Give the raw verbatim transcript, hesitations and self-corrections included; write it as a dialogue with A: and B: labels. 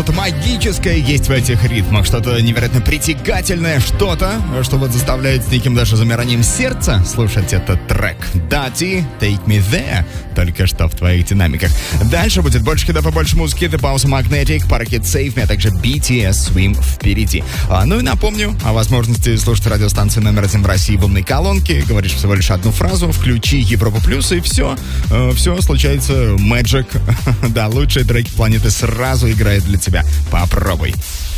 A: что-то магическое есть в этих ритмах, что-то невероятно притягательное, что-то, что вот заставляет с неким даже замиранием сердца слушать этот трек. Дати, Take Me There, только что в твоих динамиках. Дальше будет больше хитов и больше музыки. The Pulse Magnetic, Parquet Save, а также би ти эс Swim впереди. А, ну и напомню о возможности слушать радиостанцию номер один в России в умной колонке. Говоришь всего лишь одну фразу, включи Европу Плюс, и все, э, все случается magic. Да, лучшие треки планеты сразу играют для тебя. Попробуй.